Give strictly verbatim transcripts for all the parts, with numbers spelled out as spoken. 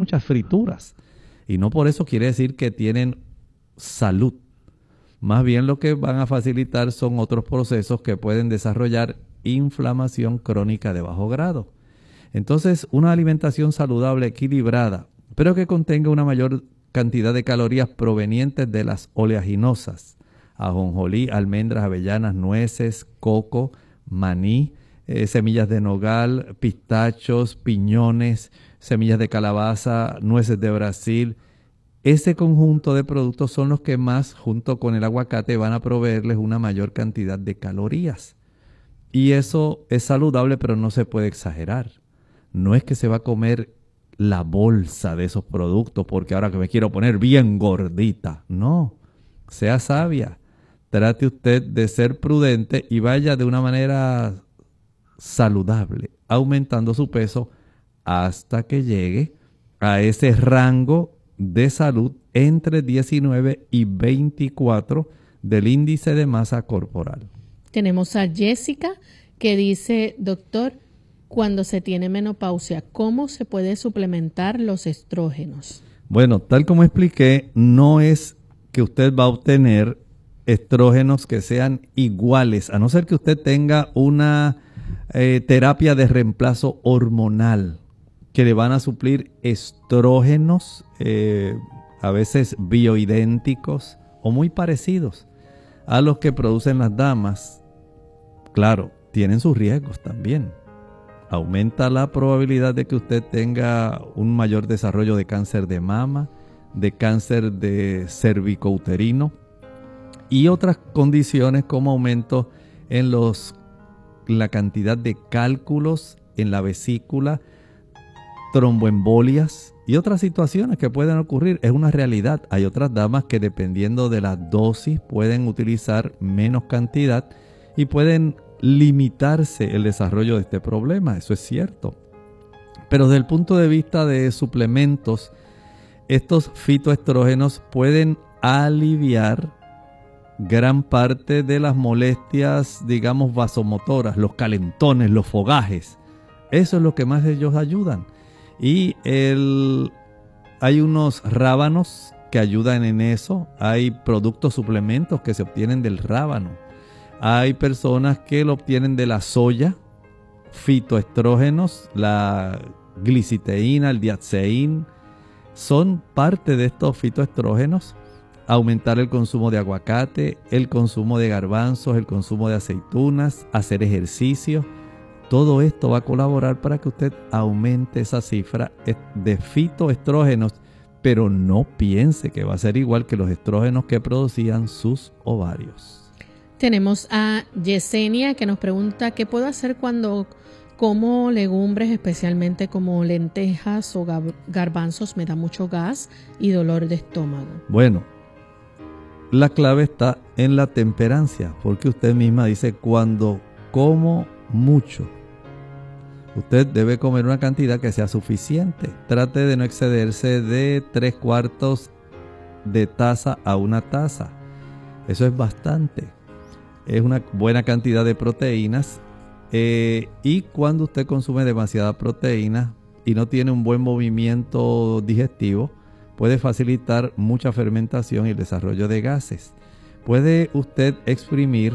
muchas frituras. Y no por eso quiere decir que tienen salud. Más bien lo que van a facilitar son otros procesos que pueden desarrollar inflamación crónica de bajo grado. Entonces, una alimentación saludable, equilibrada, pero que contenga una mayor cantidad de calorías provenientes de las oleaginosas, ajonjolí, almendras, avellanas, nueces, coco, maní, eh, semillas de nogal, pistachos, piñones, semillas de calabaza, nueces de Brasil. Ese conjunto de productos son los que más, junto con el aguacate, van a proveerles una mayor cantidad de calorías. Y eso es saludable, pero no se puede exagerar. No es que se va a comer la bolsa de esos productos porque ahora que me quiero poner bien gordita. No, sea sabia. Trate usted de ser prudente y vaya de una manera saludable, aumentando su peso hasta que llegue a ese rango de salud entre diecinueve y veinticuatro del índice de masa corporal. Tenemos a Jessica que dice, doctor, cuando se tiene menopausia, ¿cómo se puede suplementar los estrógenos? Bueno, tal como expliqué, no es que usted va a obtener estrógenos que sean iguales, a no ser que usted tenga una eh, terapia de reemplazo hormonal que le van a suplir estrógenos, eh, a veces bioidénticos o muy parecidos a los que producen las damas. Claro, tienen sus riesgos también. Aumenta la probabilidad de que usted tenga un mayor desarrollo de cáncer de mama, de cáncer de cervicouterino y otras condiciones como aumento en los, la cantidad de cálculos en la vesícula, tromboembolias y otras situaciones que pueden ocurrir. Es una realidad. Hay otras damas que dependiendo de la dosis pueden utilizar menos cantidad y pueden limitarse el desarrollo de este problema. Eso es cierto. Pero desde el punto de vista de suplementos, estos fitoestrógenos pueden aliviar gran parte de las molestias, digamos, vasomotoras, los calentones, los fogajes. Eso es lo que más ellos ayudan. Y el, hay unos rábanos que ayudan en eso. Hay productos, suplementos que se obtienen del rábano. Hay personas que lo obtienen de la soya, fitoestrógenos, la gliciteína, el diaceín, son parte de estos fitoestrógenos. Aumentar el consumo de aguacate, el consumo de garbanzos, el consumo de aceitunas, hacer ejercicio. Todo esto va a colaborar para que usted aumente esa cifra de fitoestrógenos, pero no piense que va a ser igual que los estrógenos que producían sus ovarios. Tenemos a Yesenia que nos pregunta qué puedo hacer cuando como legumbres, especialmente como lentejas o garbanzos, me da mucho gas y dolor de estómago. Bueno, la clave está en la temperancia, porque usted misma dice cuando como mucho. Usted debe comer una cantidad que sea suficiente. Trate de no excederse de tres cuartos de taza a una taza. Eso es bastante. Es una buena cantidad de proteínas. Eh, y cuando usted consume demasiada proteína y no tiene un buen movimiento digestivo, puede facilitar mucha fermentación y el desarrollo de gases. Puede usted exprimir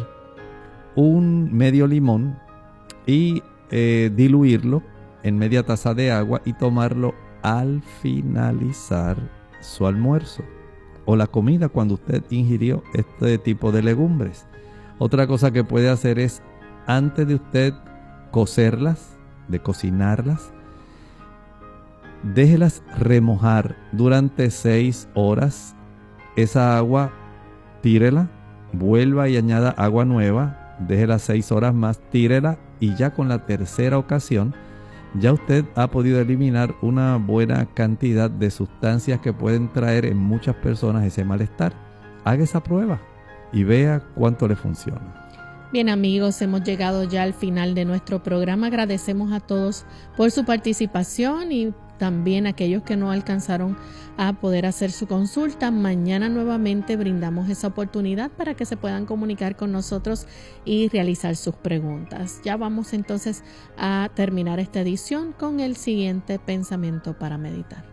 un medio limón y eh, diluirlo en media taza de agua y tomarlo al finalizar su almuerzo o la comida cuando usted ingirió este tipo de legumbres. Otra cosa que puede hacer es, antes de usted cocerlas, de cocinarlas, déjelas remojar durante seis horas. Esa agua, tírela, vuelva y añada agua nueva, déjela seis horas más, tírela y ya con la tercera ocasión, ya usted ha podido eliminar una buena cantidad de sustancias que pueden traer en muchas personas ese malestar. Haga esa prueba y vea cuánto le funciona. Bien amigos, hemos llegado ya al final de nuestro programa. Agradecemos a todos por su participación y también a aquellos que no alcanzaron a poder hacer su consulta. Mañana nuevamente brindamos esa oportunidad para que se puedan comunicar con nosotros y realizar sus preguntas. Ya vamos entonces a terminar esta edición con el siguiente pensamiento para meditar.